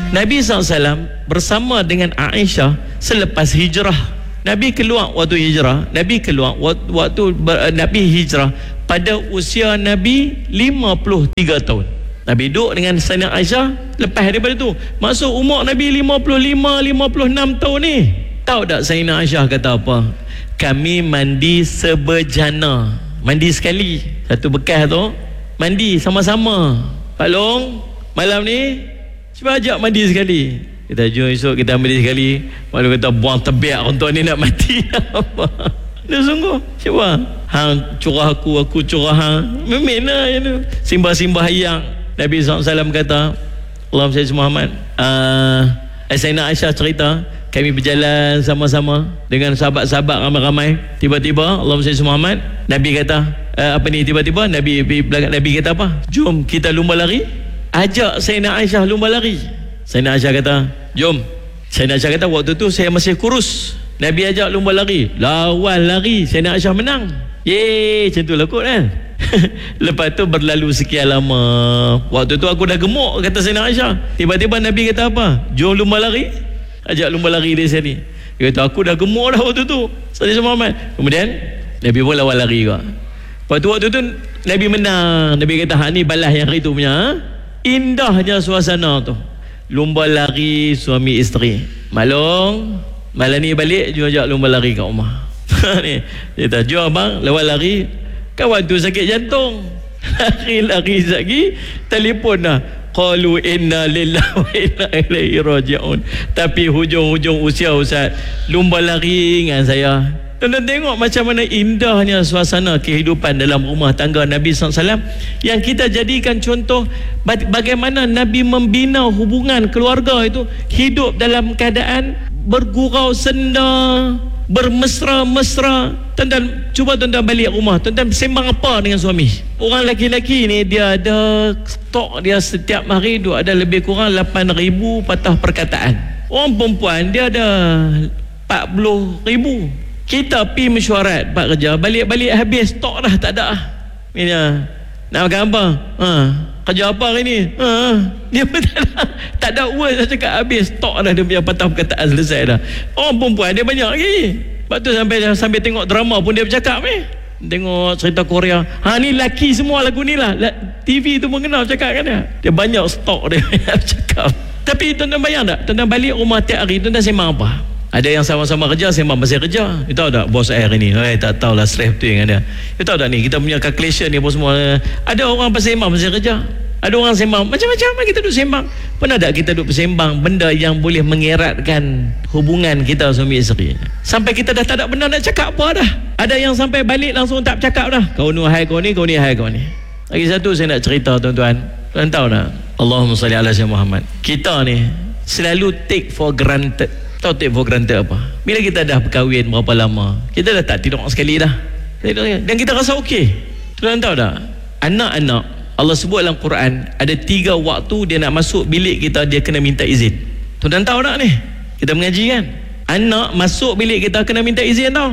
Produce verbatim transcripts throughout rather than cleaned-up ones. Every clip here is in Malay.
Nabi sallallahu alaihi wasallam bersama dengan Aisyah selepas hijrah. Nabi keluar waktu hijrah. Nabi keluar waktu, waktu ber, Nabi hijrah pada usia Nabi lima puluh tiga tahun. Nabi duduk dengan Sayyidah Aisyah lepas daripada tu. Maksud umur Nabi lima puluh lima, lima puluh enam tahun ni. Tahu tak Sayyidah Aisyah kata apa? Kami mandi sebejana. Mandi sekali. Satu bekas tu mandi sama-sama. Pak Long, malam ni cuba ajak mandi sekali. Kita jom esok kita mandi sekali. Pak Long kata buang tebiak untuk ni nak mati. Apa? Dia sungguh. Cuba. Hang curah aku, aku curah hang. Memena je tu. Simbah-simbah yang Nabi sallallahu alaihi wasallam kata, Allahumma salli Muhammad. Uh, Sayyidah Aisyah cerita, kami berjalan sama-sama dengan sahabat-sahabat ramai-ramai. Tiba-tiba Allahumma salli Muhammad, Nabi kata, uh, apa ni tiba-tiba Nabi Nabi kata apa? Jom kita lumba lari. Ajak Sayyidah Aisyah lumba lari. Sayyidah Aisyah kata, jom. Sayyidah Aisyah kata, waktu tu saya masih kurus. Nabi ajak lumba lari. Lawan lari, Sayyidah Aisyah menang. Yeay, macam tu lah kot kan. Lepas tu berlalu sekian lama. Waktu tu aku dah gemuk, kata Sayyidah Aisyah. Tiba-tiba Nabi kata apa? Jom lumba lari. Ajak lumba lari dari sini. Dia kata aku dah gemuk dah waktu tu, Sayyidina Muhammad. Kemudian Nabi pun lawan lari juga. Lepas tu waktu tu Nabi menang. Nabi kata hak ni balas yang hari tu punya. Ha? Indahnya suasana tu. Lumba lari suami isteri. Malong, malam ni balik jom ajak lumba lari kat rumah. Ni dia kata jom abang lawan lari. Kawan tu sakit jantung. Lari-lari lagi telefon dah. Qalu inna lillahi wa inna ilaihi raji'un. Tapi hujung-hujung usia Ustaz, lumba lari dengan saya. Tuan-tuan tengok macam mana indahnya suasana kehidupan dalam rumah tangga Nabi sallallahu alaihi wasallam yang kita jadikan contoh bagaimana Nabi membina hubungan keluarga itu hidup dalam keadaan bergurau senda, bermesra-mesra. Tuan-tuan cuba tuan-tuan balik rumah, tuan-tuan sembang apa dengan suami? Orang lelaki-lelaki ni dia ada stok dia setiap hari tu ada lebih kurang lapan ribu patah perkataan. Orang perempuan dia ada empat puluh ribu. Kita pi mesyuarat pak kerja, balik-balik habis stok dah tak ada. Ini nak makan apa? Ha, kerja apa hari ni? Ha, dia pun tak ada, tak ada word dah cakap habis stok dah dia punya patah perkataan selesai dah. Orang perempuan dia banyak lagi. Lepas tu sampai sampai tengok drama pun dia bercakap ni. Tengok cerita Korea. Ha ni laki semua lagu ni lah. T V tu pun kenal cakap kan dia. Dia banyak stok dia bercakap. Tapi tuan-tuan bayang tak? Tuan-tuan balik rumah tiap hari tuan-tuan sembang apa? Ada yang sama-sama kerja, sembang pasal kerja. You tahu tak bos air ni? Eh, tak tahulah stress betul dengan dia. You tahu tak ni kita punya calculation ni bos semua. Ada orang pasal sembang pasal kerja. Ada orang sembang macam-macam kita duduk sembang. Pernah tak kita duduk sembang benda yang boleh mengeratkan hubungan kita suami isteri? Sampai kita dah tak ada benda nak cakap apa dah. Ada yang sampai balik langsung tak bercakap dah. Kau ni hai kau ni, kau ni hai kau ni. Lagi satu saya nak cerita tuan-tuan. Tuan tahu tak? Allahumma salli ala sayyidina Muhammad. Kita ni selalu take for granted. Tahu take for granted apa? Bila kita dah berkahwin berapa lama, kita dah tak tidur sekali dah. Dan kita rasa okey. Tuan tahu tak? Anak-anak Allah sebut dalam Quran ada tiga waktu dia nak masuk bilik kita dia kena minta izin. Tuan tahu tak ni? Kita mengaji kan? Anak masuk bilik kita kena minta izin tau.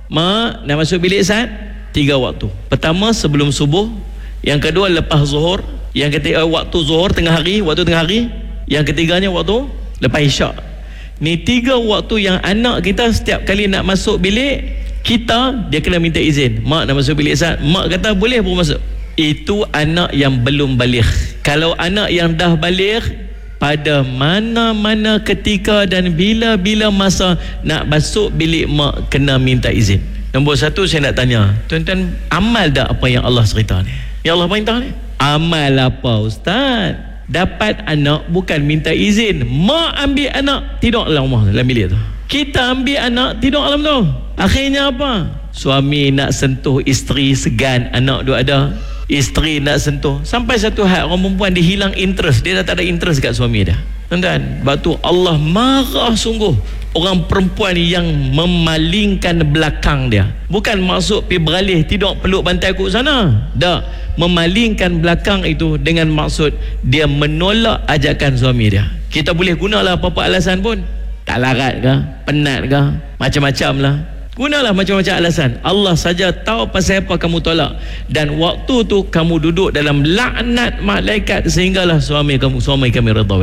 Mak nak masuk bilik saat tiga waktu. Pertama sebelum subuh, yang kedua lepas zuhur, yang ketiga waktu zuhur tengah hari, waktu tengah hari, yang ketiganya waktu lepas isyak. Ni tiga waktu yang anak kita setiap kali nak masuk bilik kita dia kena minta izin. Mak nak masuk bilik saat, mak kata boleh pun masuk. Itu anak yang belum baligh. Kalau anak yang dah baligh, pada mana-mana ketika dan bila-bila masa nak masuk bilik mak kena minta izin. Nombor satu saya nak tanya, tuan-tuan amal tak apa yang Allah cerita ni? Yang Allah perintah ni? Amal apa Ustaz? Dapat anak bukan minta izin. Mak ambil anak tidur dalam rumah, dalam bilik tu. Kita ambil anak tidur dalam tu. Akhirnya apa? Suami nak sentuh isteri segan anak tu ada. Isteri nak sentuh. Sampai satu had orang perempuan dia hilang interest. Dia dah tak ada interest kat suami dia. Tuan-tuan, sebab tu Allah marah sungguh orang perempuan yang memalingkan belakang dia. Bukan maksud pergi beralih tidur peluk bantai aku sana. Tak. Memalingkan belakang itu dengan maksud dia menolak ajakan suami dia. Kita boleh gunalah apa-apa alasan pun. Tak larat ke? Penat ke? Macam-macam lah. Gunalah macam-macam alasan. Allah saja tahu pasal apa kamu tolak. Dan waktu tu kamu duduk dalam laknat malaikat sehinggalah suami kamu suami kami redha boleh.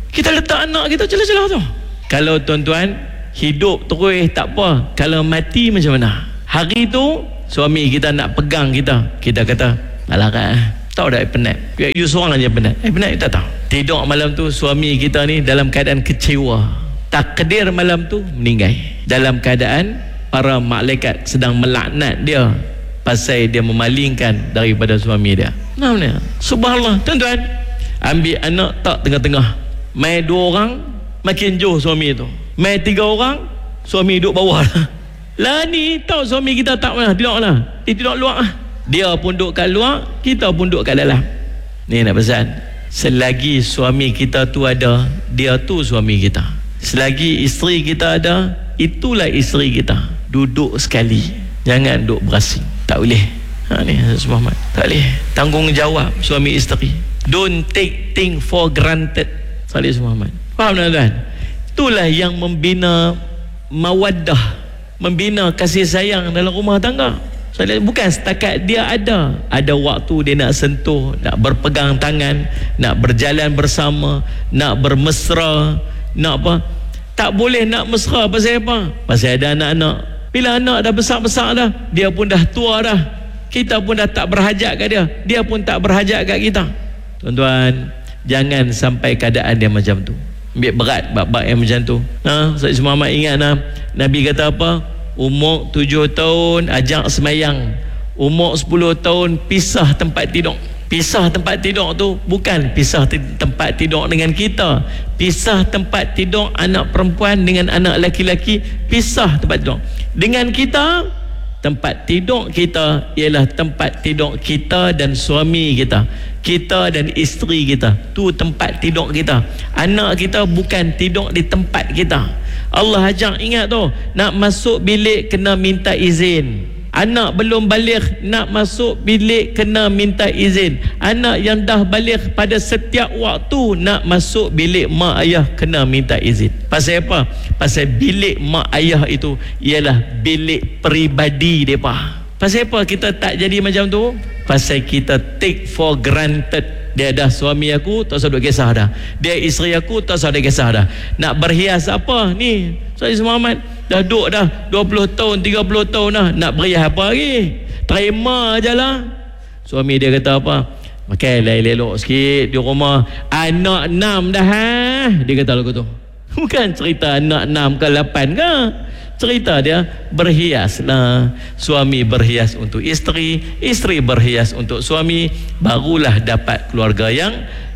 Kita letak anak kita celah-celah tu. Kalau tuan-tuan hidup terus tak apa, kalau mati macam mana? Hari tu suami kita nak pegang kita, kita kata alah kan, tahu dah penat, you seorang aja penat. Eh penat tak tahu. Tidur malam tu suami kita ni dalam keadaan kecewa, takdir malam tu meninggal dalam keadaan para malaikat sedang melaknat dia pasal dia memalingkan daripada suami dia. Namanya subhanallah. Tuan-tuan, ambil anak tak tengah-tengah, mai dua orang makin jauh suami tu, mai tiga orang suami duduk bawah lah. Lah ni tahu suami kita tak mana, tidak lah, dia tidak luar lah. Dia pun duduk kat luar, kita pun duduk kat dalam. Ni nak pesan, selagi suami kita tu ada, dia tu suami kita. Selagi isteri kita ada, itulah isteri kita. Duduk sekali, jangan duduk berasing. Tak boleh. Ha ni Muhammad, tak boleh. Tanggungjawab suami isteri. Don't take thing for granted. Salih Muhammad. Faham tak tuan? Itulah yang membina mawaddah, membina kasih sayang dalam rumah tangga. Bukan setakat dia ada ada waktu dia nak sentuh, nak berpegang tangan, nak berjalan bersama, nak bermesra, nak apa. Tak boleh nak mesra pasal apa? Pasal ada anak-anak. Bila anak dah besar-besar dah, dia pun dah tua dah, kita pun dah tak berhajat kat dia, dia pun tak berhajat kat kita. Tuan-tuan, jangan sampai keadaan dia macam tu. Ambil berat bab-bab yang macam tu. Ha, Sayyid Muhammad ingat nah, Nabi kata apa? Umur tujuh tahun ajak semayang, umur sepuluh tahun pisah tempat tidur. Pisah tempat tidur tu bukan pisah tempat tidur dengan kita, pisah tempat tidur anak perempuan dengan anak laki-laki, pisah tempat tidur. Dengan kita, tempat tidur kita ialah tempat tidur kita dan suami kita, kita dan isteri kita. Tu tempat tidur kita. Anak kita bukan tidur di tempat kita. Allah ajak, ingat tu, nak masuk bilik kena minta izin. Anak belum balik nak masuk bilik kena minta izin. Anak yang dah balik pada setiap waktu nak masuk bilik mak ayah kena minta izin. Pasal apa? Pasal bilik mak ayah itu ialah bilik peribadi mereka. Pasal apa kita tak jadi macam tu? Pasal kita take for granted. Dia dah suami aku, tak usah duk kisah dah. Dia isteri aku, tak usah duk kisah dah. Nak berhias apa ni? Sayyid Muhammad dah duduk dah dua puluh tahun, tiga puluh tahun dah. Nak berhias apa lagi? Terima je lah. Suami dia kata apa? Makan elok-elok sikit di rumah. Anak enam dah ha? Dia kata lagu tu. Bukan cerita anak enam ke lapan ke? Cerita dia berhias lah. Suami berhias untuk isteri, isteri berhias untuk suami. Barulah dapat keluarga yang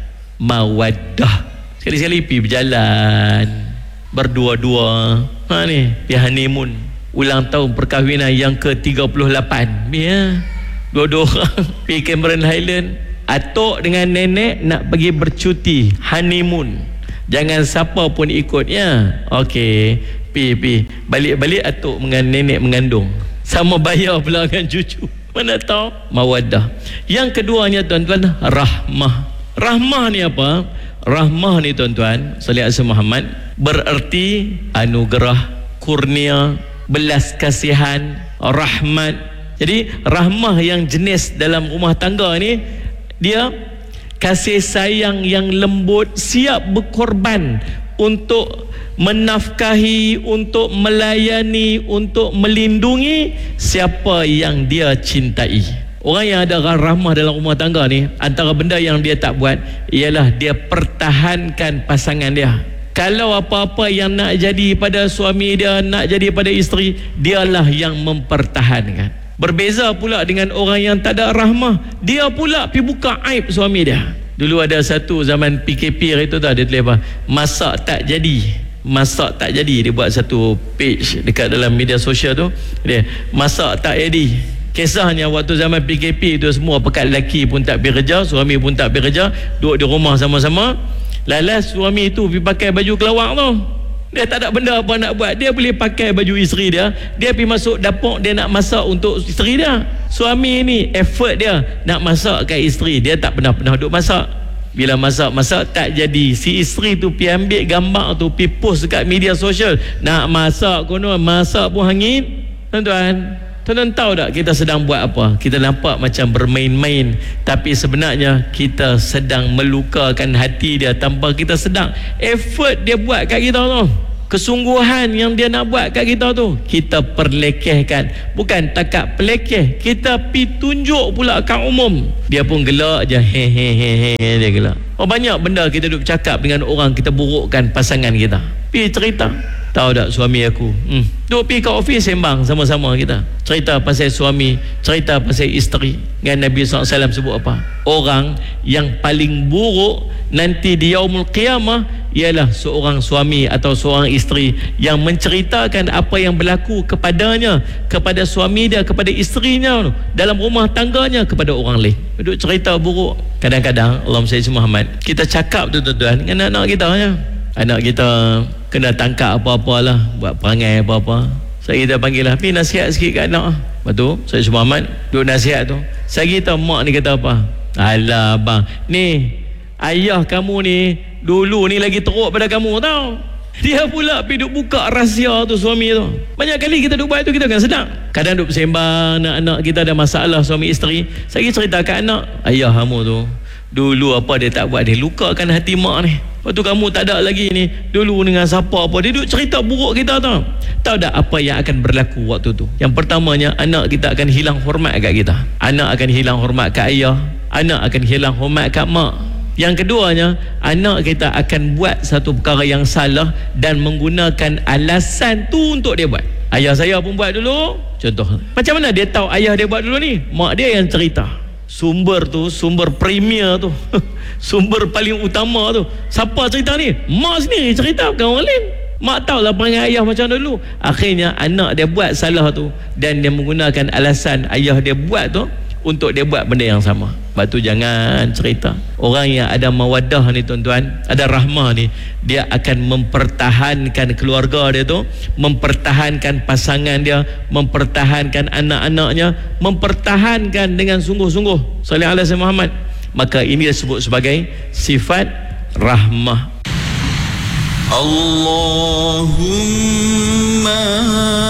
mawaddah. Sekali-sekali pergi berjalan berdua-dua. Ha ni, pergi honeymoon, ulang tahun perkahwinan yang ke tiga puluh lapan. Ya, dua-dua orang pergi Cameron Highland. Atuk dengan nenek nak pergi bercuti honeymoon. Jangan siapa pun ikut ya. Okey, pi pi balik-balik atuk dengan nenek mengandung, sama bayar pula dengan cucu. Mana tahu mawaddah. Yang keduanya tuan-tuan, rahmah. Rahmah ni apa? Rahmah ni tuan-tuan, salih alaihi Muhammad, bererti anugerah, kurnia, belas kasihan, rahmat. Jadi rahmah yang jenis dalam rumah tangga ni, dia kasih sayang yang lembut, siap berkorban untuk menafkahi, untuk melayani, untuk melindungi siapa yang dia cintai. Orang yang ada rahmah dalam rumah tangga ni, antara benda yang dia tak buat ialah dia pertahankan pasangan dia. Kalau apa-apa yang nak jadi pada suami dia, nak jadi pada isteri, dialah yang mempertahankan. Berbeza pula dengan orang yang tak ada rahmah, dia pula pergi buka aib suami dia. Dulu ada satu zaman P K P itu tak, dia tulis apa? Masak tak jadi. Masak tak jadi. Dia buat satu page dekat dalam media sosial tu. Dia masak tak jadi. Kisahnya waktu zaman P K P itu semua pekat lelaki pun tak pergi kerja, suami pun tak pergi kerja, duduk di rumah sama-sama. Lalas suami itu pergi pakai baju kelawak tu. Dia tak ada benda apa nak buat, dia boleh pakai baju isteri dia, dia pergi masuk dapur, dia nak masak untuk isteri dia. Suami ni effort dia nak masak kat isteri, dia tak pernah-pernah duduk masak. Bila masak-masak tak jadi, si isteri tu pergi ambil gambar tu, pergi post dekat media sosial, nak masak kono, masak pun hangit. Tuan-tuan, Tuan-tuan tahu tak kita sedang buat apa? Kita nampak macam bermain-main, tapi sebenarnya kita sedang melukakan hati dia tanpa kita sedang. Effort dia buat kat kita tu, kesungguhan yang dia nak buat kat kita tu, kita perlekehkan. Bukan takat pelekeh, kita pi tunjuk pula kat umum. Dia pun gelak je, he he he he, dia gelak. Oh, banyak benda kita duduk cakap dengan orang, kita burukkan pasangan kita. Pi cerita, tahu tak suami aku, hmm. duduk pergi ke ofis sembang sama-sama kita, cerita pasal suami, cerita pasal isteri. Dengan Nabi sallallahu alaihi wasallam sebut apa? Orang yang paling buruk nanti di yaumul qiyamah ialah seorang suami atau seorang isteri yang menceritakan apa yang berlaku kepadanya, kepada suami dia, kepada isterinya, dalam rumah tangganya, kepada orang lain. Duduk cerita buruk. Kadang-kadang Allahumma salli ala Muhammad, kita cakap tu tuan-tuan dengan anak kita ya. Anak kita kena tangkap apa-apalah, buat perangai apa-apa, saya kita panggil lah, pergi nasihat sikit kat anak. Lepas tu saya Muhammad duduk nasihat tu, saya kita mak ni kata apa, alah bang, ni ayah kamu ni dulu ni lagi teruk pada kamu tau. Dia pula pergi duk buka rahsia tu suami tu. Banyak kali kita duk buat tu, kita kan sedang. Kadang duk bersembang, anak-anak kita ada masalah suami isteri, saya cerita kat anak, ayah kamu tu dulu apa dia tak buat, dia lukakan hati mak ni. Lepas tu kamu tak ada lagi ni, dulu dengan siapa apa, dia duk cerita buruk kita tau. Tahu tak apa yang akan berlaku waktu tu? Yang pertamanya, anak kita akan hilang hormat kat kita. Anak akan hilang hormat kat ayah, anak akan hilang hormat kat mak. Yang keduanya, anak kita akan buat satu perkara yang salah dan menggunakan alasan tu untuk dia buat. Ayah saya pun buat dulu, contoh. Macam mana dia tahu ayah dia buat dulu ni? Mak dia yang cerita. Sumber tu, sumber premier tu, sumber paling utama tu, siapa cerita ni? Mak sendiri cerita, bukan orang lain. Mak tahu lah perangai ayah macam dulu. Akhirnya anak dia buat salah tu, dan dia menggunakan alasan ayah dia buat tu untuk dia buat benda yang sama. Sebab tu jangan cerita. Orang yang ada mawaddah ni tuan-tuan, ada rahmah ni, dia akan mempertahankan keluarga dia tu, mempertahankan pasangan dia, mempertahankan anak-anaknya, mempertahankan dengan sungguh-sungguh. Salih ala sayyidina Muhammad. Maka ini disebut sebagai sifat rahmah. Allahumma